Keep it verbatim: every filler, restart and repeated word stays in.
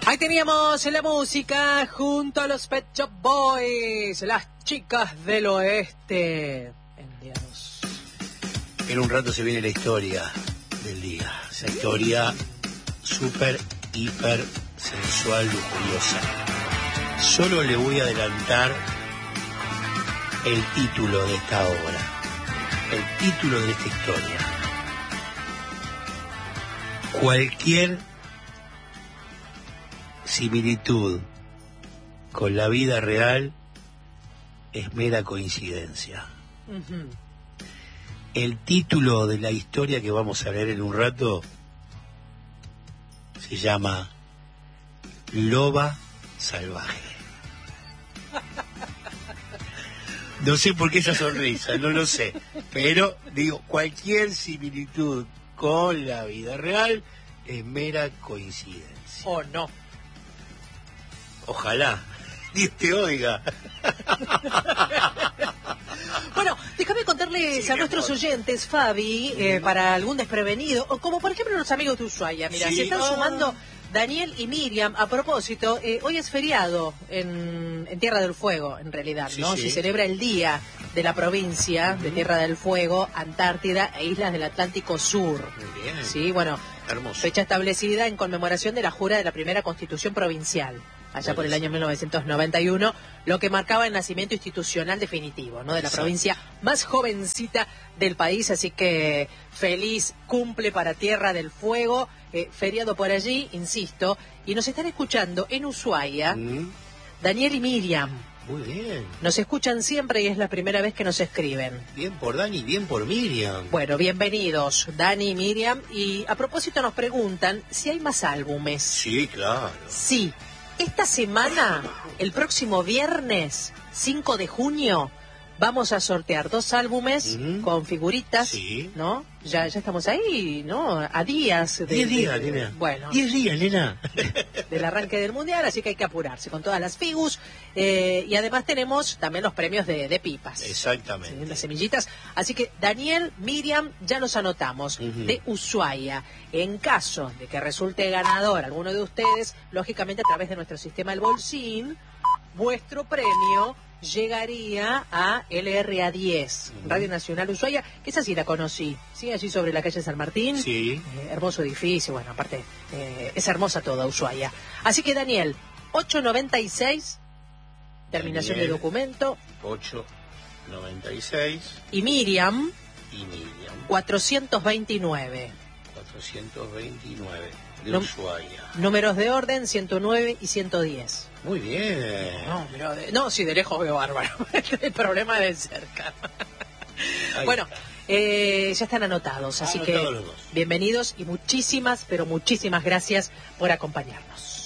Ahí teníamos la música junto a los Pet Shop Boys, las chicas del oeste. Enviados. En un rato se viene la historia del día. Esa historia súper, hiper sensual, lujuriosa. Solo le voy a adelantar el título de esta obra. El título de esta historia. Cualquier similitud con la vida real es mera coincidencia. Uh-huh. El título de la historia que vamos a leer en un rato se llama Loba Salvaje. No sé por qué esa sonrisa, no lo sé, pero digo, cualquier similitud con la vida real es mera coincidencia. ¿O no? Ojalá, Dios te oiga. Bueno, déjame contarles sí, a nuestros amor. oyentes, Fabi, eh, para algún desprevenido, o como por ejemplo los amigos de Ushuaia. Mira, sí. se están oh. sumando Daniel y Miriam. A propósito, eh, hoy es feriado en, en Tierra del Fuego, en realidad, sí, ¿no? Sí. Se celebra el día de la provincia uh-huh. de Tierra del Fuego, Antártida e Islas del Atlántico Sur. Muy bien. Sí, bueno, hermoso. Fecha establecida en conmemoración de la jura de la primera Constitución Provincial, allá por el año mil novecientos noventa y uno, lo que marcaba el nacimiento institucional definitivo, ¿no? De la Exacto. provincia más jovencita del país, así que feliz cumple para Tierra del Fuego, eh, feriado por allí, insisto, y nos están escuchando en Ushuaia, mm. Daniel y Miriam. Muy bien. Nos escuchan siempre y es la primera vez que nos escriben. Bien por Dani, bien por Miriam. Bueno, bienvenidos, Dani y Miriam, y a propósito nos preguntan si hay más álbumes. Sí, claro. Sí. Esta semana, el próximo viernes, cinco de junio, vamos a sortear dos álbumes uh-huh. con figuritas, sí. ¿no? Ya ya estamos ahí, ¿no? A días. De, Diez días, de, nena. Bueno. Diez días, nena. Del arranque del Mundial, así que hay que apurarse con todas las figus. Eh, y además tenemos también los premios de, de pipas. Exactamente. ¿Sí? Las semillitas. Así que Daniel, Miriam, ya nos anotamos, uh-huh. de Ushuaia. En caso de que resulte ganador alguno de ustedes, lógicamente a través de nuestro sistema El Bolsín, vuestro premio llegaría a L R A diez, uh-huh. Radio Nacional Ushuaia, que esa sí la conocí, ¿sí? Allí sobre la calle San Martín. Sí. Eh, hermoso edificio, bueno, aparte, eh, es hermosa toda Ushuaia. Así que Daniel, ochocientos noventa y seis, terminación Daniel, de documento. ochocientos noventa y seis. Y Miriam. Y Miriam. cuatrocientos veintinueve. cuatrocientos veintinueve, de Num- Ushuaia. Números de orden, ciento nueve y ciento diez. Muy bien. No, pero de, no, sí, de lejos veo bárbaro. El problema es de cerca. Ahí bueno, eh, ya están anotados, así Anotados que los dos. Bienvenidos y muchísimas, pero muchísimas gracias por acompañarnos.